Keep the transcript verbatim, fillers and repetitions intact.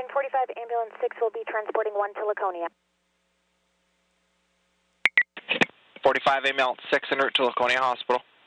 forty-five, ambulance six will be transporting one to Laconia. forty-five, ambulance six en route to Laconia Hospital.